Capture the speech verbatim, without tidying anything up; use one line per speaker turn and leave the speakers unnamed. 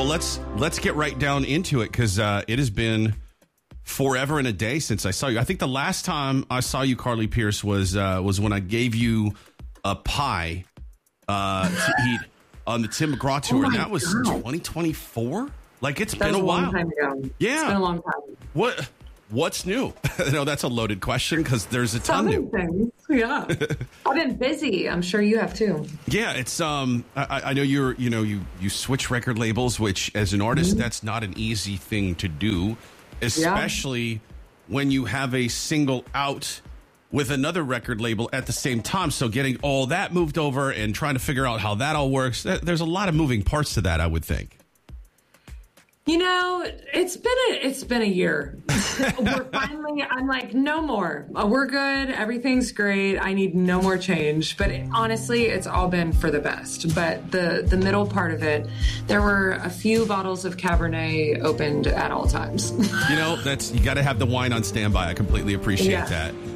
let's let's get right down into it because uh, it has been forever and a day since I saw you. I think the last time I saw you, Carly Pearce, was uh, was when I gave you a pie uh, to eat on the Tim McGraw tour,
oh
and that was
God.
twenty twenty-four. Like it's
That
been
was
a,
a
while.
long time ago.
Yeah,
it's been a long time.
What what's new? No, that's a loaded question because there's a ton
So
new.
things. Yeah, I've been busy. I'm sure you have too.
Yeah, it's um. I, I know you're. You know, you you switch record labels, which as an artist, mm-hmm. that's not an easy thing to do, especially yeah. when you have a single out with another record label at the same time. So getting all that moved over and trying to figure out how that all works. There's a lot of moving parts to that, I would think.
You know, it's been a it's been a year. We're finally, I'm like, no more. We're good. Everything's great. I need no more change. But it, honestly, it's all been for the best. But the, the middle part of it, there were a few bottles of Cabernet opened at all times.
You know, that's you got to have the wine on standby. I completely appreciate
yeah.
that.